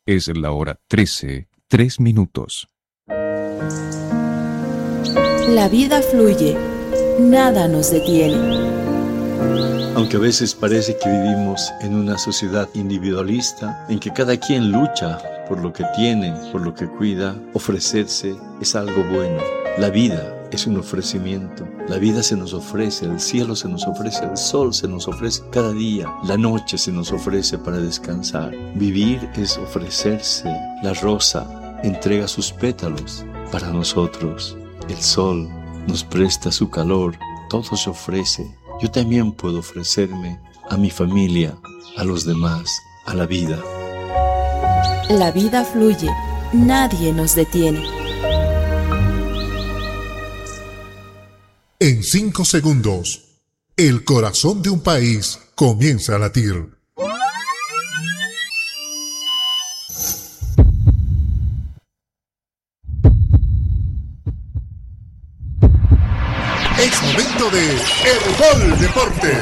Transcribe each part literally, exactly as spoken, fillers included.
Es la hora trece, tres minutos. La vida fluye, nada nos detiene. Aunque a veces parece que vivimos en una sociedad individualista, en que cada quien lucha por lo que tiene, por lo que cuida, ofrecerse es algo bueno. La vida es un ofrecimiento. La vida se nos ofrece, el cielo se nos ofrece, el sol se nos ofrece cada día, la noche se nos ofrece para descansar. Vivir es ofrecerse. La rosa entrega sus pétalos para nosotros. El sol nos presta su calor, todo se ofrece. Yo también puedo ofrecerme a mi familia, a los demás, a la vida. La vida fluye, nadie nos detiene. En cinco segundos, el corazón de un país comienza a latir. Es momento de Herbol Deportes.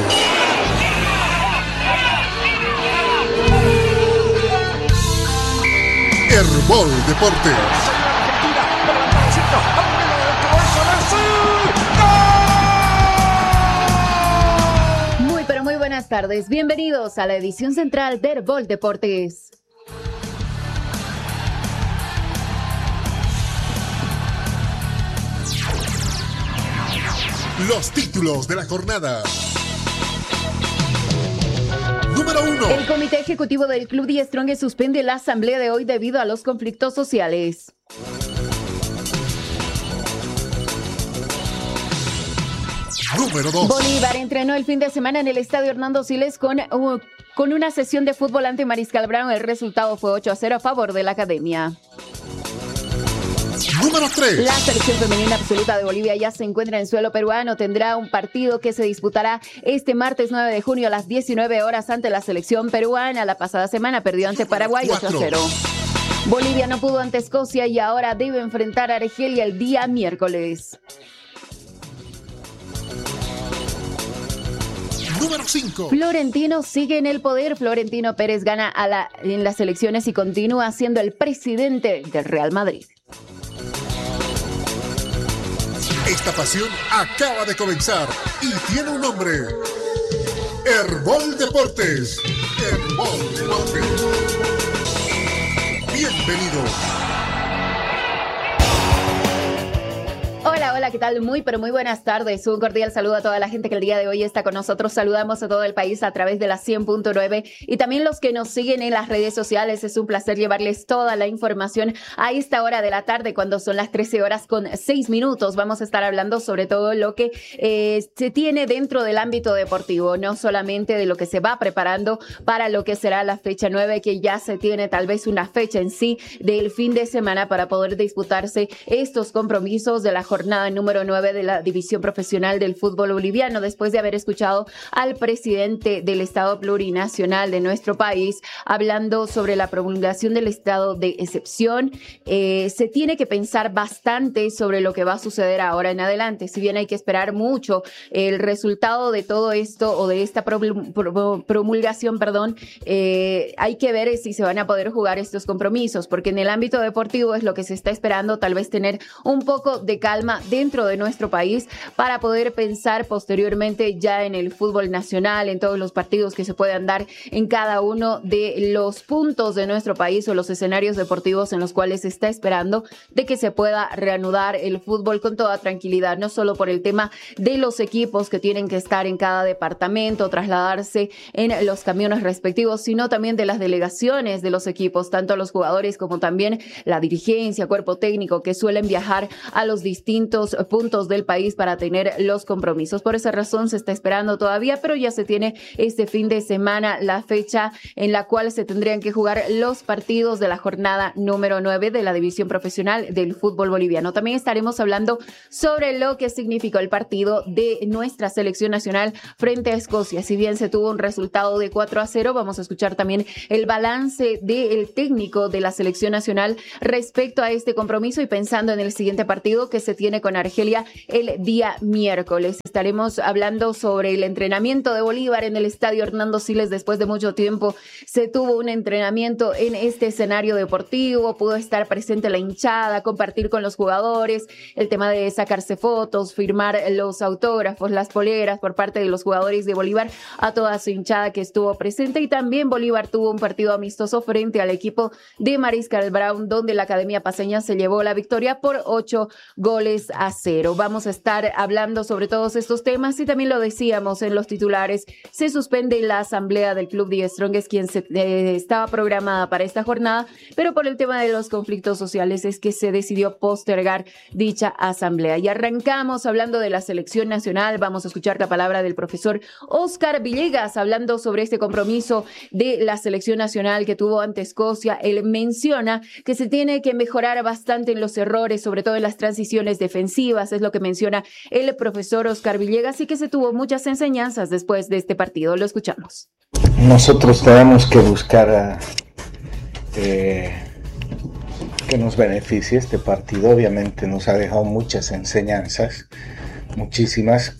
Herbol Deportes. Muy, pero muy buenas tardes. Bienvenidos a la edición central de Herbol Deportes. Los títulos de la jornada. Número uno. El Comité Ejecutivo del Club Die Strongest suspende la asamblea de hoy debido a los conflictos sociales. Número dos. Bolívar entrenó el fin de semana en el estadio Hernando Siles con, uh, con una sesión de fútbol ante Mariscal Brown. El resultado fue ocho a cero a favor de la academia. Número tres. La selección femenina absoluta de Bolivia ya se encuentra en suelo peruano. Tendrá un partido que se disputará este martes nueve de junio a las diecinueve horas ante la selección peruana. La pasada semana perdió ante Paraguay ocho a cero. Bolivia no pudo ante Escocia y ahora debe enfrentar a Argelia el día miércoles. Número cinco. Florentino sigue en el poder. Florentino Pérez gana a la, en las elecciones y continúa siendo el presidente del Real Madrid. Esta pasión acaba de comenzar y tiene un nombre. Herbol Deportes. Herbol Deportes. Bienvenido. Hola, hola, ¿qué tal? Muy, pero muy buenas tardes. Un cordial saludo a toda la gente que el día de hoy está con nosotros. Saludamos a todo el país a través de la cien punto nueve y también los que nos siguen en las redes sociales. Es un placer llevarles toda la información a esta hora de la tarde, cuando son las trece horas con seis minutos. Vamos a estar hablando sobre todo lo que eh, se tiene dentro del ámbito deportivo, no solamente de lo que se va preparando para lo que será la fecha nueve, que ya se tiene tal vez una fecha en sí del fin de semana para poder disputarse estos compromisos de la jornada número nueve de la división profesional del fútbol boliviano. Después de haber escuchado al presidente del Estado Plurinacional de nuestro país hablando sobre la promulgación del estado de excepción, eh, se tiene que pensar bastante sobre lo que va a suceder ahora en adelante. Si bien hay que esperar mucho el resultado de todo esto o de esta promulgación, perdón, eh, hay que ver si se van a poder jugar estos compromisos, porque en el ámbito deportivo es lo que se está esperando, tal vez tener un poco de calma dentro de nuestro país para poder pensar posteriormente ya en el fútbol nacional, en todos los partidos que se puedan dar en cada uno de los puntos de nuestro país o los escenarios deportivos en los cuales se está esperando de que se pueda reanudar el fútbol con toda tranquilidad, no solo por el tema de los equipos que tienen que estar en cada departamento, trasladarse en los camiones respectivos, sino también de las delegaciones de los equipos, tanto los jugadores como también la dirigencia, cuerpo técnico, que suelen viajar a los distintos puntos del país para tener los compromisos. Por esa razón se está esperando todavía, pero ya se tiene este fin de semana la fecha en la cual se tendrían que jugar los partidos de la jornada número nueve de la división profesional del fútbol boliviano. También estaremos hablando sobre lo que significó el partido de nuestra selección nacional frente a Escocia. Si bien se tuvo un resultado de cuatro a cero, vamos a escuchar también el balance del técnico de la selección nacional respecto a este compromiso y pensando en el siguiente partido que se tiene con Argelia el día miércoles. Estaremos hablando sobre el entrenamiento de Bolívar en el estadio Hernando Siles. Después de mucho tiempo se tuvo un entrenamiento en este escenario deportivo, pudo estar presente la hinchada, compartir con los jugadores, el tema de sacarse fotos, firmar los autógrafos, las poleras por parte de los jugadores de Bolívar a toda su hinchada que estuvo presente. Y también Bolívar tuvo un partido amistoso frente al equipo de Mariscal Brown, donde la Academia Paceña se llevó la victoria por ocho goles a cero. Vamos a estar hablando sobre todos estos temas y también lo decíamos en los titulares, se suspende la asamblea del Club The Strongest, quien se, eh, estaba programada para esta jornada, pero por el tema de los conflictos sociales es que se decidió postergar dicha asamblea. Y arrancamos hablando de la selección nacional. Vamos a escuchar la palabra del profesor Oscar Villegas hablando sobre este compromiso de la selección nacional que tuvo ante Escocia. Él menciona que se tiene que mejorar bastante en los errores, sobre todo en las transiciones defensivas, es lo que menciona el profesor Oscar Villegas, y que se tuvo muchas enseñanzas después de este partido. Lo escuchamos. Nosotros tenemos que buscar eh, que nos beneficie este partido. Obviamente nos ha dejado muchas enseñanzas, muchísimas.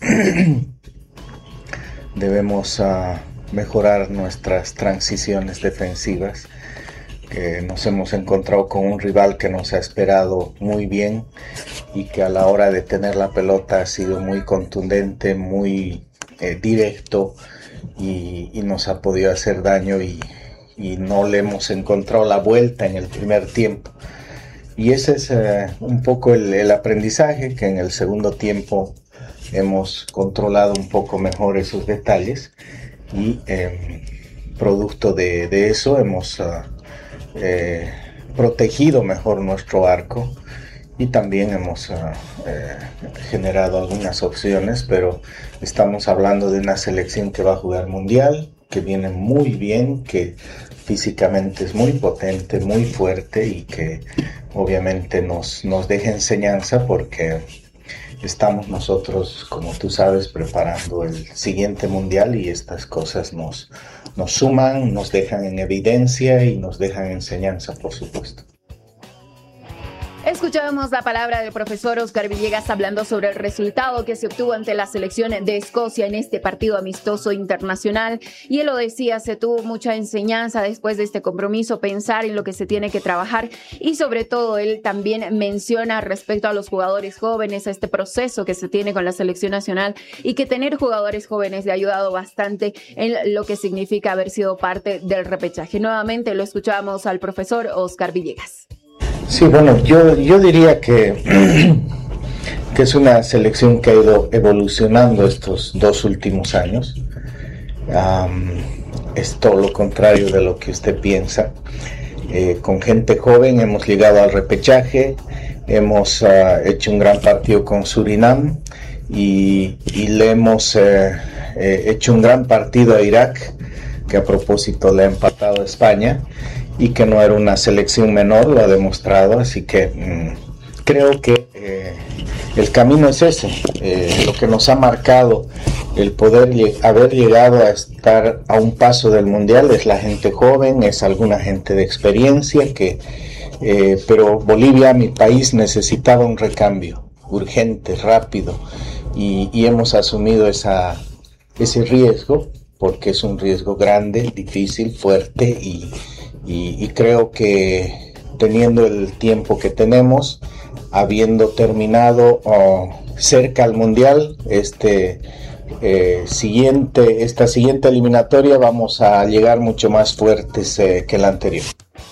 Debemos uh, mejorar nuestras transiciones defensivas. Que nos hemos encontrado con un rival que nos ha esperado muy bien y que a la hora de tener la pelota ha sido muy contundente, muy eh, directo y, y nos ha podido hacer daño y, y no le hemos encontrado la vuelta en el primer tiempo. Y ese es eh, un poco el, el aprendizaje, que en el segundo tiempo hemos controlado un poco mejor esos detalles y eh, producto de, de eso hemos uh, eh, protegido mejor nuestro arco y también hemos uh, eh, generado algunas opciones, pero estamos hablando de una selección que va a jugar mundial, que viene muy bien, que físicamente es muy potente, muy fuerte y que obviamente nos, nos deja enseñanza porque estamos nosotros, como tú sabes, preparando el siguiente mundial y estas cosas nos, nos suman, nos dejan en evidencia y nos dejan enseñanza, por supuesto. Escuchábamos la palabra del profesor Oscar Villegas hablando sobre el resultado que se obtuvo ante la selección de Escocia en este partido amistoso internacional. Y él lo decía, se tuvo mucha enseñanza después de este compromiso, pensar en lo que se tiene que trabajar y sobre todo él también menciona respecto a los jugadores jóvenes, a este proceso que se tiene con la selección nacional y que tener jugadores jóvenes le ha ayudado bastante en lo que significa haber sido parte del repechaje. Nuevamente lo escuchábamos al profesor Oscar Villegas. Sí, bueno, yo, yo diría que, que es una selección que ha ido evolucionando estos dos últimos años. Um, es todo lo contrario de lo que usted piensa. Eh, con gente joven hemos llegado al repechaje, hemos uh, hecho un gran partido con Surinam y, y le hemos eh, eh, hecho un gran partido a Irak, que a propósito le ha empatado a España. Y que no era una selección menor, lo ha demostrado, así que mmm, creo que eh, el camino es ese, eh, lo que nos ha marcado el poder lle- haber llegado a estar a un paso del mundial es la gente joven, es alguna gente de experiencia, que, eh, pero Bolivia, mi país, necesitaba un recambio urgente, rápido, y, y hemos asumido esa, ese riesgo, porque es un riesgo grande, difícil, fuerte y Y, y creo que teniendo el tiempo que tenemos, habiendo terminado oh, cerca al mundial, este eh, siguiente, esta siguiente eliminatoria vamos a llegar mucho más fuertes eh, que la anterior.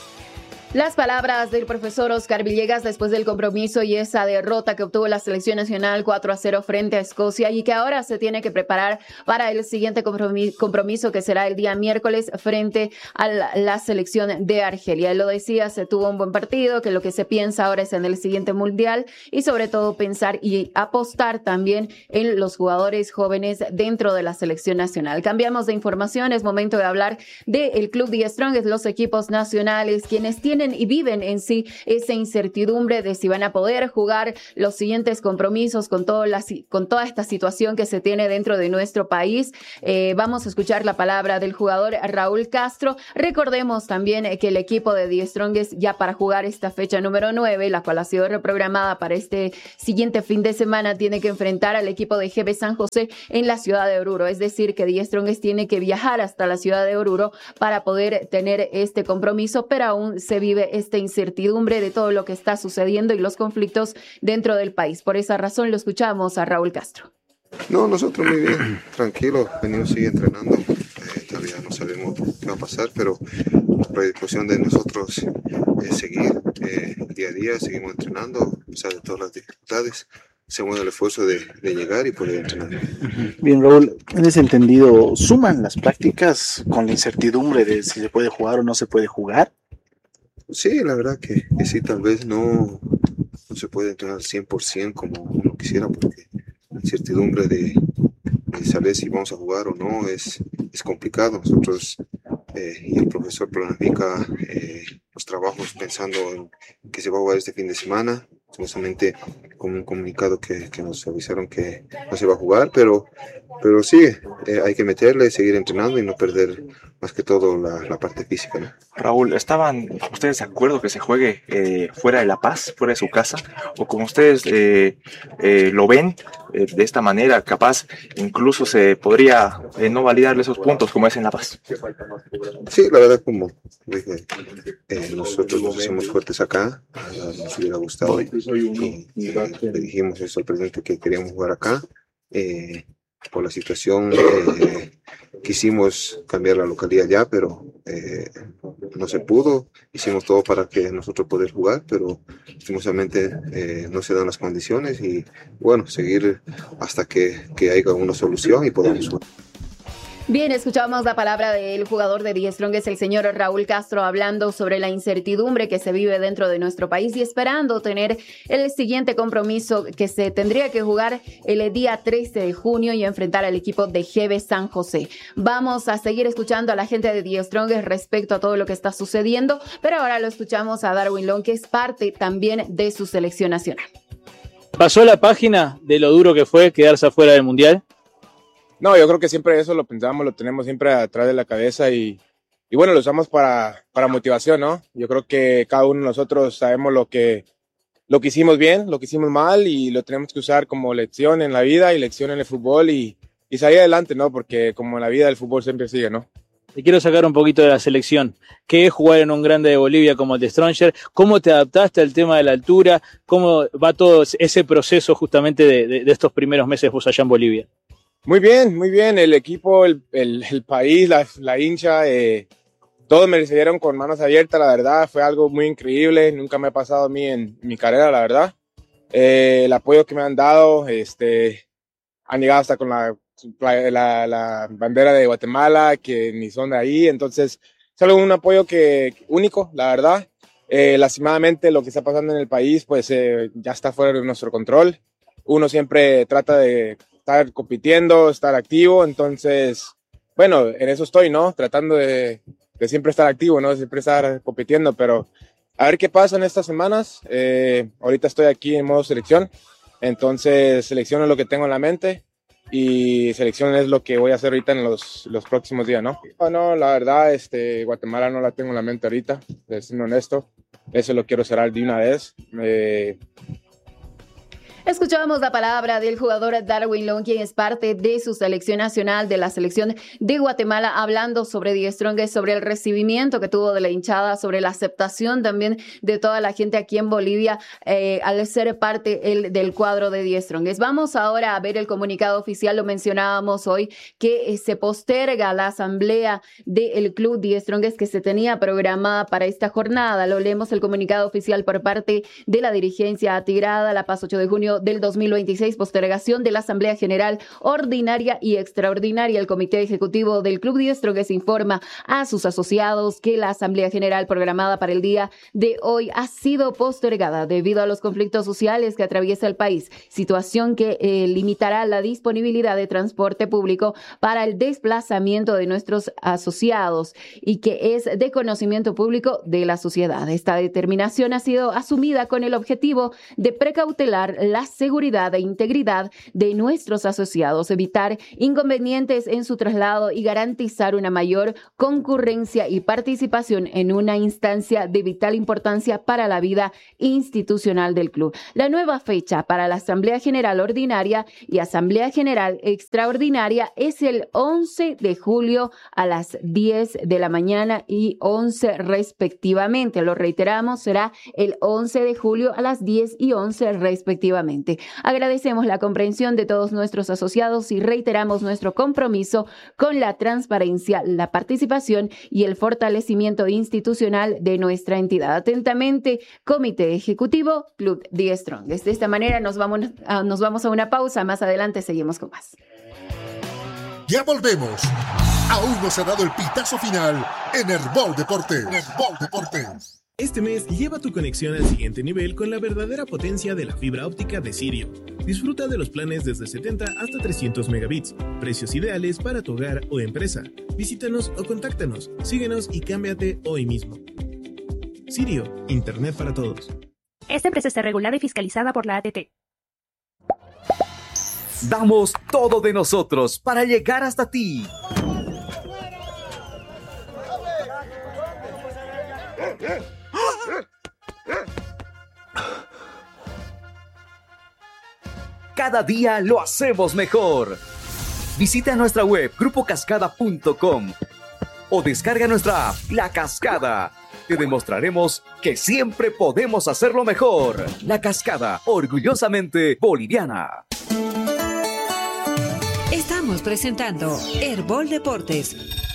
Las palabras del profesor Oscar Villegas después del compromiso y esa derrota que obtuvo la selección nacional cuatro a cero frente a Escocia y que ahora se tiene que preparar para el siguiente compromiso que será el día miércoles frente a la, la selección de Argelia. Él lo decía, se tuvo un buen partido, que lo que se piensa ahora es en el siguiente mundial y sobre todo pensar y apostar también en los jugadores jóvenes dentro de la selección nacional. Cambiamos de información, es momento de hablar del Club The Strongest, los equipos nacionales, quienes tienen tienen y viven en sí esa incertidumbre de si van a poder jugar los siguientes compromisos con, todo la, con toda esta situación que se tiene dentro de nuestro país. Eh, vamos a escuchar la palabra del jugador Raúl Castro. Recordemos también que el equipo de The Strongest ya para jugar esta fecha número nueve, la cual ha sido reprogramada para este siguiente fin de semana, tiene que enfrentar al equipo de G B San José en la ciudad de Oruro. Es decir, que The Strongest tiene que viajar hasta la ciudad de Oruro para poder tener este compromiso, pero aún se vive esta incertidumbre de todo lo que está sucediendo y los conflictos dentro del país. Por esa razón lo escuchamos a Raúl Castro. No, nosotros muy bien, tranquilos, venimos seguir entrenando, eh, todavía no sabemos qué va a pasar, pero la predisposición de nosotros es seguir eh, día a día, seguimos entrenando, a pesar de todas las dificultades, hacemos el esfuerzo de, de llegar y poder entrenar. Bien, Raúl, en ese entendido, ¿suman las prácticas con la incertidumbre de si se puede jugar o no se puede jugar? Sí, la verdad que, que sí, tal vez no, no se puede entrenar al cien por ciento como uno quisiera, porque la incertidumbre de, de saber si vamos a jugar o no es, es complicado. Nosotros eh, y el profesor planifica eh, los trabajos pensando en que se va a jugar este fin de semana, solamente con un comunicado que, que nos avisaron que no se va a jugar, pero, pero sí, eh, hay que meterle, seguir entrenando y no perder más que todo la, la parte física, ¿no? Raúl, ¿estaban ustedes de acuerdo que se juegue eh, fuera de La Paz, fuera de su casa? ¿O como ustedes eh, eh, lo ven eh, de esta manera, capaz incluso se podría eh, no validarle esos puntos como es en La Paz? Sí, la verdad, como dije, eh, nosotros nos hacemos fuertes acá, nos hubiera gustado y, y, y le dijimos eso al presidente que queríamos jugar acá. Eh, por la situación eh, quisimos cambiar la localidad ya, pero eh, no se pudo. Hicimos todo para que nosotros poder jugar, pero lastimosamente eh, no se dan las condiciones y bueno, seguir hasta que, que haya una solución y podamos jugar. Bien, escuchamos la palabra del jugador de The Strongest, el señor Raúl Castro, hablando sobre la incertidumbre que se vive dentro de nuestro país y esperando tener el siguiente compromiso que se tendría que jugar el día trece de junio y enfrentar al equipo de G B San José. Vamos a seguir escuchando a la gente de The Strongest respecto a todo lo que está sucediendo, pero ahora lo escuchamos a Darwin Long, que es parte también de su selección nacional. ¿Pasó la página de lo duro que fue quedarse afuera del Mundial? No, yo creo que siempre eso lo pensamos, lo tenemos siempre atrás de la cabeza y, y bueno, lo usamos para, para motivación, ¿no? Yo creo que cada uno de nosotros sabemos lo que, lo que hicimos bien, lo que hicimos mal y lo tenemos que usar como lección en la vida y lección en el fútbol y, y salir adelante, ¿no? Porque como en la vida el fútbol siempre sigue, ¿no? Te quiero sacar un poquito de la selección. ¿Qué es jugar en un grande de Bolivia como el The Strongest? ¿Cómo te adaptaste al tema de la altura? ¿Cómo va todo ese proceso justamente de, de, de estos primeros meses vos allá en Bolivia? Muy bien, muy bien. El equipo, el, el, el país, la, la hincha, eh, todos me recibieron con manos abiertas, la verdad. Fue algo muy increíble. Nunca me ha pasado a mí en, en mi carrera, la verdad. Eh, el apoyo que me han dado, este, han llegado hasta con la, la, la bandera de Guatemala, que ni son de ahí. Entonces, es algo, un apoyo que, único, la verdad. Eh, lastimadamente, lo que está pasando en el país, pues eh, ya está fuera de nuestro control. Uno siempre trata de estar compitiendo, estar activo, entonces, bueno, en eso estoy, ¿no? Tratando de, de siempre estar activo, ¿no? Siempre estar compitiendo, pero a ver qué pasa en estas semanas. Eh, ahorita estoy aquí en modo selección, entonces selección es lo que tengo en la mente y selección es lo que voy a hacer ahorita en los, los próximos días, ¿no? No, no, la verdad, este, Guatemala no la tengo en la mente ahorita, siendo honesto, eso lo quiero cerrar de una vez. Eh, Escuchábamos la palabra del jugador Darwin Long, quien es parte de su selección nacional, de la selección de Guatemala, hablando sobre The Strongest, sobre el recibimiento que tuvo de la hinchada, sobre la aceptación también de toda la gente aquí en Bolivia eh, al ser parte el, del cuadro de The Strongest. Vamos ahora a ver el comunicado oficial, lo mencionábamos hoy, que eh, se posterga la asamblea del club The Strongest que se tenía programada para esta jornada. Lo leemos el comunicado oficial por parte de la dirigencia atigrada. La Paz, ocho de junio junio del dos mil veintiséis, postergación de la Asamblea General Ordinaria y Extraordinaria. El Comité Ejecutivo del Club Die Strongest informa a sus asociados que la Asamblea General programada para el día de hoy ha sido postergada debido a los conflictos sociales que atraviesa el país, situación que eh, limitará la disponibilidad de transporte público para el desplazamiento de nuestros asociados y que es de conocimiento público de la sociedad. Esta determinación ha sido asumida con el objetivo de precautelar la seguridad e integridad de nuestros asociados, evitar inconvenientes en su traslado y garantizar una mayor concurrencia y participación en una instancia de vital importancia para la vida institucional del club. La nueva fecha para la Asamblea General Ordinaria y Asamblea General Extraordinaria es el once de julio a las diez de la mañana y once respectivamente. Lo reiteramos, será el once de julio a las diez y once respectivamente. Agradecemos la comprensión de todos nuestros asociados y reiteramos nuestro compromiso con la transparencia, la participación y el fortalecimiento institucional de nuestra entidad. Atentamente, Comité Ejecutivo, Club Die Strongest. De esta manera nos vamos a, nos vamos a una pausa. Más adelante seguimos con más. Ya volvemos. Aún no se ha dado el pitazo final en Herbol Deportes. Herbol Deportes. Este mes lleva tu conexión al siguiente nivel con la verdadera potencia de la fibra óptica de Sirio. Disfruta de los planes desde setenta hasta trescientos megabits, precios ideales para tu hogar o empresa. Visítanos o contáctanos, síguenos y cámbiate hoy mismo. Sirio, Internet para todos. Esta empresa está regulada y fiscalizada por la A T T. Damos todo de nosotros para llegar hasta ti. Cada día lo hacemos mejor. Visita nuestra web grupo cascada punto com o descarga nuestra app La Cascada. Te demostraremos que siempre podemos hacerlo mejor. La Cascada, orgullosamente boliviana. Estamos presentando Herbol Deportes.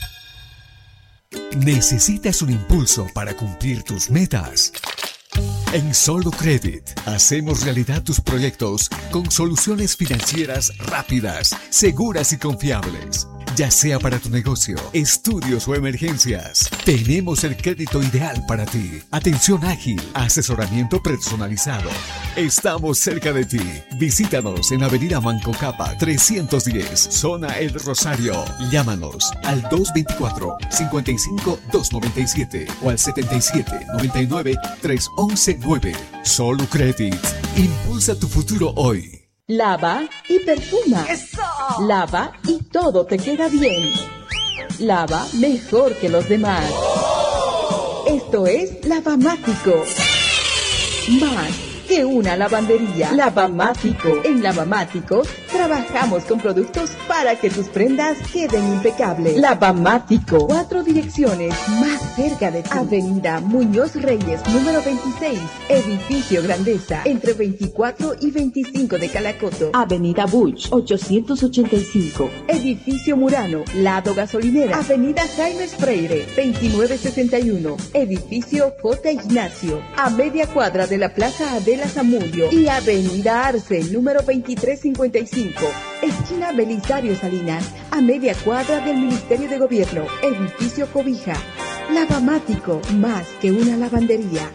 ¿Necesitas un impulso para cumplir tus metas? En Solo Credit hacemos realidad tus proyectos con soluciones financieras rápidas, seguras y confiables. Ya sea para tu negocio, estudios o emergencias, tenemos el crédito ideal para ti. Atención ágil, asesoramiento personalizado. Estamos cerca de ti. Visítanos en Avenida Manco Capa trescientos diez, Zona El Rosario. Llámanos al dos veinticuatro, cincuenta y cinco, doscientos noventa y siete o al setenta y siete, noventa y nueve, trescientos once nueve. Solo Credit. Impulsa tu futuro hoy. Lava y perfuma. ¡Eso! Lava y todo te queda bien. Lava mejor que los demás. ¡Oh! Esto es Lavamático. Más que una lavandería. Lavamático. En Lavamático trabajamos con productos para que tus prendas queden impecables. Lavamático. Cuatro direcciones más cerca de ti. Avenida Muñoz Reyes, número veintiséis. Edificio Grandeza, entre veinticuatro y veinticinco de Calacoto. Avenida Buch, ochocientos ochenta y cinco. Edificio Murano, lado gasolinera. Avenida Jaime Freire, veintinueve sesenta y uno. Edificio J. Ignacio, a media cuadra de la Plaza Adela Zamudio. Y Avenida Arce, número veintitrés cincuenta y cinco. Esquina Belisario Salinas, a media cuadra del Ministerio de Gobierno. Edificio Cobija. Lavamático, más que una lavandería.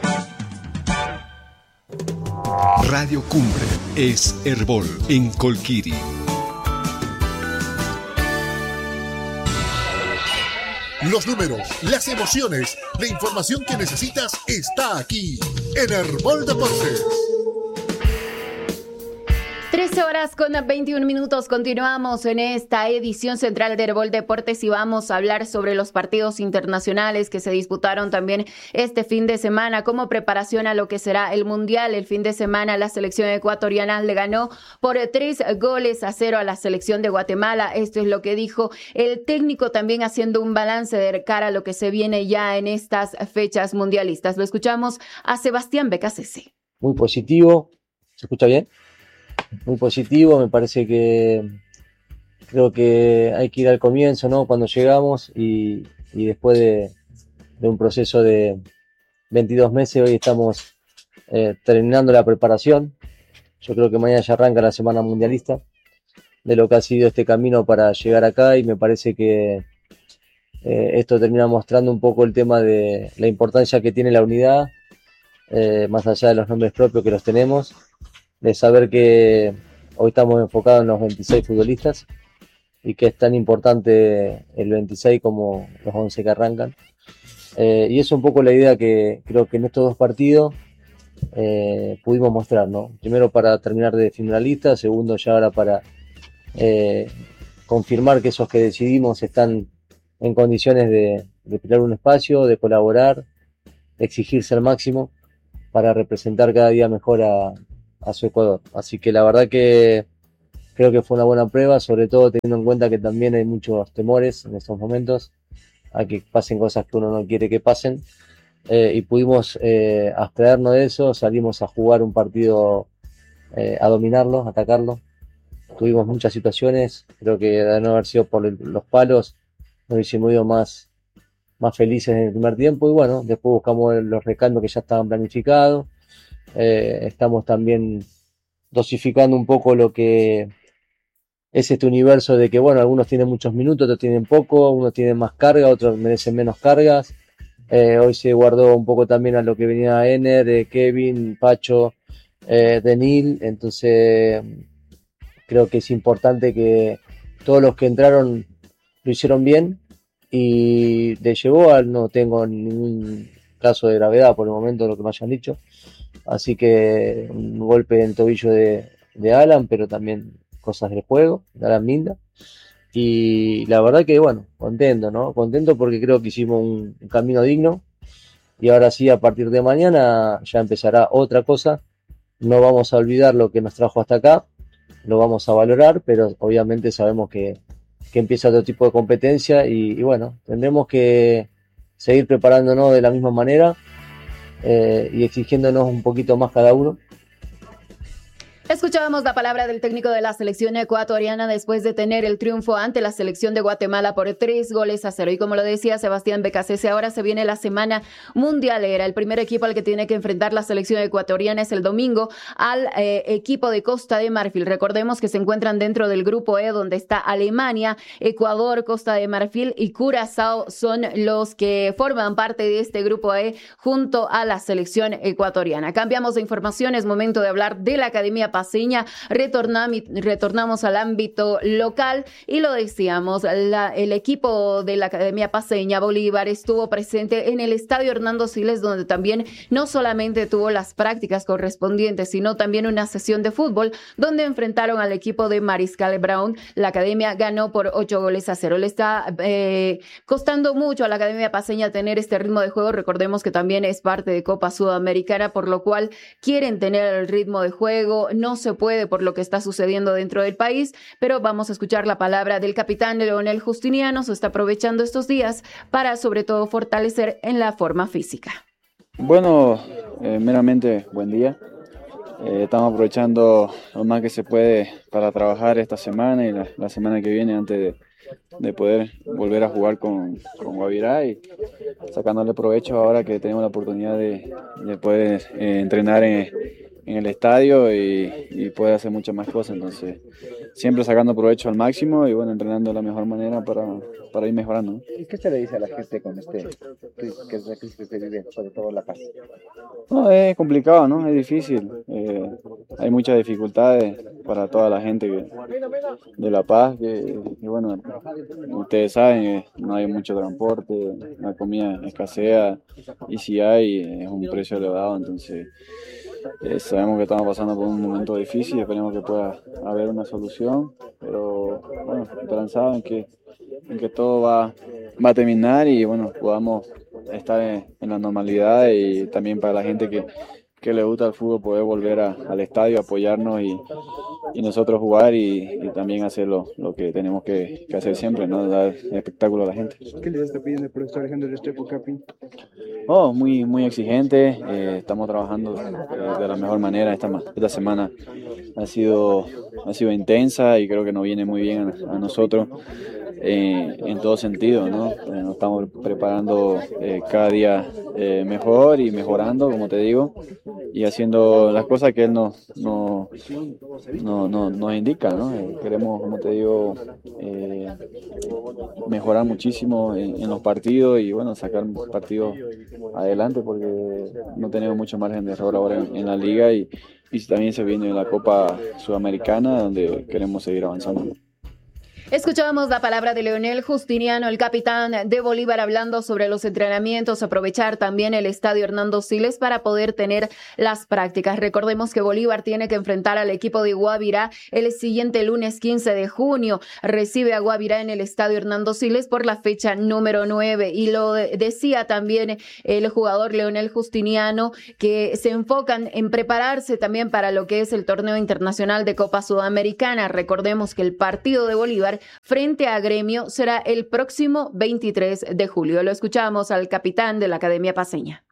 Radio Cumbre es Herbol en Colquiri. Los números, las emociones, la información que necesitas está aquí en Herbol Deportes. trece horas con veintiún minutos. Continuamos en esta edición central de Herbol Deportes y vamos a hablar sobre los partidos internacionales que se disputaron también este fin de semana como preparación a lo que será el Mundial. El fin de semana la selección ecuatoriana le ganó por tres goles a cero a la selección de Guatemala. Esto es lo que dijo el técnico, también haciendo un balance de cara a lo que se viene ya en estas fechas mundialistas. Lo escuchamos a Sebastián Becasese. Muy positivo. ¿Se escucha bien? Muy positivo, me parece que creo que hay que ir al comienzo, ¿no? Cuando llegamos y, y después de, de un proceso de veintidós meses, hoy estamos eh, terminando la preparación Yo creo que mañana ya arranca la semana mundialista de lo que ha sido este camino para llegar acá, y me parece que eh, esto termina mostrando un poco el tema de la importancia que tiene la unidad, eh, más allá de los nombres propios que los tenemos, de saber que hoy estamos enfocados en los veintiséis futbolistas y que es tan importante el veintiséis como los once que arrancan. Eh, y es un poco la idea que creo que en estos dos partidos eh, pudimos mostrar, ¿no? Primero para terminar de finalista, segundo ya ahora para eh, confirmar que esos que decidimos están en condiciones de, de pelear un espacio, de colaborar, de exigirse al máximo para representar cada día mejor a, a su Ecuador. Así que la verdad que creo que fue una buena prueba, sobre todo teniendo en cuenta que también hay muchos temores en estos momentos a que pasen cosas que uno no quiere que pasen, eh, y pudimos eh, abstraernos de eso, salimos a jugar un partido, eh, a dominarlo, a atacarlo. Tuvimos muchas situaciones, creo que de no haber sido por el, los palos, nos hubiésemos ido más, más felices en el primer tiempo, y bueno, después buscamos los recambios que ya estaban planificados. Eh, estamos también dosificando un poco lo que es este universo de que, bueno, algunos tienen muchos minutos, otros tienen poco, unos tienen más carga, otros merecen menos cargas. Eh, hoy se guardó un poco también a lo que venía Ener, eh, Kevin, Pacho, eh, Denil, entonces creo que es importante que todos los que entraron lo hicieron bien, y de Yeboah no tengo ningún caso de gravedad por el momento, lo que me hayan dicho, así que un golpe en el tobillo de, de Alan, pero también cosas del juego, de Alan Minda, y la verdad que bueno, contento, ¿no? Contento porque creo que hicimos un, un camino digno, y ahora sí, a partir de mañana ya empezará otra cosa. No vamos a olvidar lo que nos trajo hasta acá, lo vamos a valorar, pero obviamente sabemos que, que empieza otro tipo de competencia, y, y bueno, tendremos que seguir preparándonos de la misma manera, eh, y exigiéndonos un poquito más cada uno. Escuchábamos la palabra del técnico de la selección ecuatoriana después de tener el triunfo ante la selección de Guatemala por tres goles a cero. Y como lo decía Sebastián Becasese, ahora se viene la semana mundialera. El primer equipo al que tiene que enfrentar la selección ecuatoriana es el domingo al eh, equipo de Costa de Marfil. Recordemos que se encuentran dentro del grupo E, donde está Alemania, Ecuador, Costa de Marfil y Curazao, son los que forman parte de este grupo E junto a la selección ecuatoriana. Cambiamos de información, es momento de hablar de la Academia Paceña. Retornamos, retornamos al ámbito local y lo decíamos, la, el equipo de la Academia Paceña Bolívar estuvo presente en el Estadio Hernando Siles, donde también no solamente tuvo las prácticas correspondientes, sino también una sesión de fútbol donde enfrentaron al equipo de Mariscal Brown. La Academia ganó por ocho goles a cero. Le está eh, costando mucho a la Academia Paceña tener este ritmo de juego. Recordemos que también es parte de Copa Sudamericana, por lo cual quieren tener el ritmo de juego. No se puede por lo que está sucediendo dentro del país, pero vamos a escuchar la palabra del capitán Leonel Justiniano. Se está aprovechando estos días para sobre todo fortalecer en la forma física. Bueno, eh, meramente buen día. Eh, estamos aprovechando lo más que se puede para trabajar esta semana y la, la semana que viene antes de, de poder volver a jugar con, con Guavirá, y sacándole provecho ahora que tenemos la oportunidad de, de poder eh, entrenar en en el estadio y, y puede hacer muchas más cosas. Entonces siempre sacando provecho al máximo y bueno, entrenando de la mejor manera para, para ir mejorando, ¿no? ¿Y qué se le dice a la gente con este que es la crisis que se vive, sobre todo La Paz? No, es complicado, ¿no? Es difícil. Eh, hay muchas dificultades para toda la gente que, de La Paz, que, que bueno, ustedes saben, eh, no hay mucho transporte, la comida escasea, y si hay, es un precio elevado. Entonces Eh, sabemos que estamos pasando por un momento difícil, esperemos que pueda haber una solución, pero bueno, esperanzado en que, en que todo va, va a terminar y bueno, podamos estar en, en la normalidad, y también para la gente que, que le gusta el fútbol poder volver a, al estadio, apoyarnos y, y nosotros jugar y, y también hacer lo, lo que tenemos que, que hacer siempre, ¿no? Dar espectáculo a la gente. ¿Qué les está pidiendo el profesor Alejandro Restrepo, Capi? Oh, muy, muy exigente, eh, estamos trabajando eh, de la mejor manera. Esta, esta semana ha sido, ha sido intensa y creo que nos viene muy bien a, a nosotros eh, en todo sentido, ¿no? Eh, nos estamos preparando eh, cada día eh, mejor y mejorando, como te digo, y haciendo las cosas que él nos, nos, nos, nos, nos indica, ¿no? Eh, queremos, como te digo, eh, mejorar muchísimo en, en los partidos y, bueno, sacar partidos adelante porque no tenemos mucho margen de error ahora en, en la liga y, y también se viene la Copa Sudamericana donde queremos seguir avanzando. Escuchábamos la palabra de Leonel Justiniano, el capitán de Bolívar, hablando sobre los entrenamientos, aprovechar también el estadio Hernando Siles para poder tener las prácticas. Recordemos que Bolívar tiene que enfrentar al equipo de Guavirá el siguiente lunes quince de junio. Recibe a Guavirá en el estadio Hernando Siles por la fecha número nueve. Y lo decía también el jugador Leonel Justiniano, que se enfocan en prepararse también para lo que es el torneo internacional de Copa Sudamericana. Recordemos que el partido de Bolívar frente a Gremio será el próximo veintitrés de julio. Lo escuchamos al capitán de la Academia Paceña.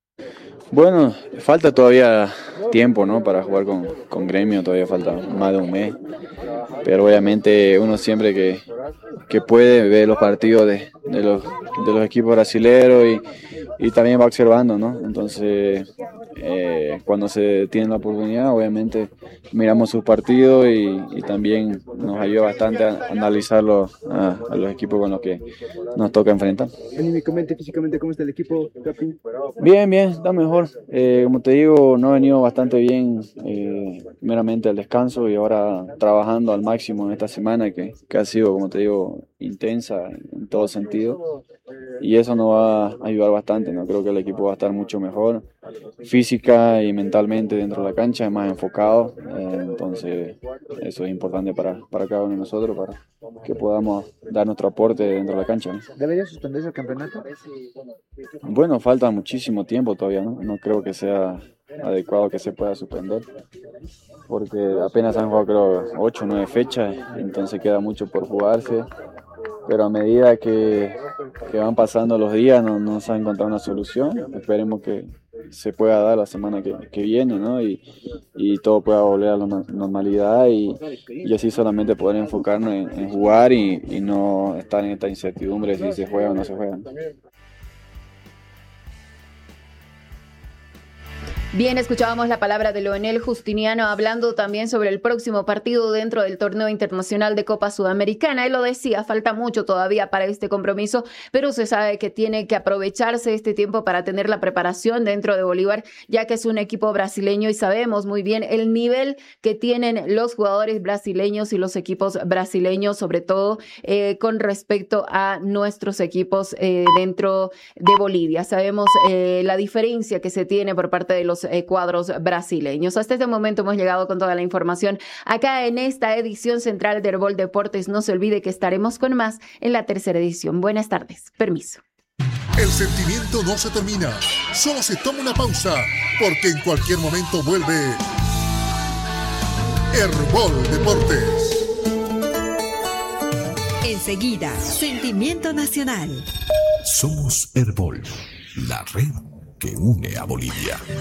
Bueno, falta todavía tiempo, ¿no? Para jugar con, con Gremio, todavía falta más de un mes. Pero obviamente uno siempre que, que puede ver los partidos de, de, los, de los equipos brasileños y, y también va observando, ¿no? Entonces, eh, cuando se tiene la oportunidad, obviamente miramos sus partidos y, y también nos ayuda bastante a analizarlo a, a los equipos con los que nos toca enfrentar. Anímicamente, físicamente, ¿cómo está el equipo, Capi? Bien, bien, está mejor. Eh, como te digo, no he venido bastante bien, eh, meramente al descanso y ahora trabajando al máximo en esta semana que, que ha sido, como te digo, intensa en todo sentido y eso nos va a ayudar bastante, ¿no? Creo que el equipo va a estar mucho mejor física y mentalmente dentro de la cancha, más enfocado, eh, entonces eso es importante para, para cada uno de nosotros, para que podamos dar nuestro aporte dentro de la cancha, ¿no? ¿Debería suspenderse el campeonato? Bueno, falta muchísimo tiempo todavía, ¿no? No creo que sea adecuado que se pueda suspender porque apenas han jugado creo ocho o nueve fechas, entonces queda mucho por jugarse, pero a medida que, que van pasando los días no, no se ha encontrado una solución. Esperemos que se pueda dar la semana que, que viene, ¿no? y, y todo pueda volver a la normalidad y, y así solamente poder enfocarnos en, en jugar y, y no estar en esta incertidumbre si se juega o no se juega. Bien, escuchábamos la palabra de Leonel Justiniano hablando también sobre el próximo partido dentro del torneo internacional de Copa Sudamericana. Él lo decía, falta mucho todavía para este compromiso, pero se sabe que tiene que aprovecharse este tiempo para tener la preparación dentro de Bolívar, ya que es un equipo brasileño y sabemos muy bien el nivel que tienen los jugadores brasileños y los equipos brasileños, sobre todo eh, con respecto a nuestros equipos eh, dentro de Bolivia. Sabemos eh, la diferencia que se tiene por parte de los Eh, cuadros brasileños. Hasta este momento hemos llegado con toda la información acá en esta edición central de Herbol Deportes. No se olvide que estaremos con más en la tercera edición. Buenas tardes. Permiso. El sentimiento no se termina, solo se toma una pausa, porque en cualquier momento vuelve Herbol Deportes. Enseguida, Sentimiento Nacional. Somos Herbol, la red que une a Bolivia.